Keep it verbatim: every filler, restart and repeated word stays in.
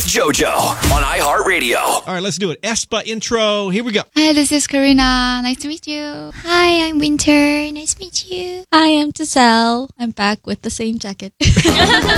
JoJo on iHeartRadio. All right, let's do it. Espa intro. Here we go. Hi, this is Karina. Nice to meet you. Hi, I'm Winter. Nice to meet you. Hi, I'm Giselle. I'm back with the same jacket.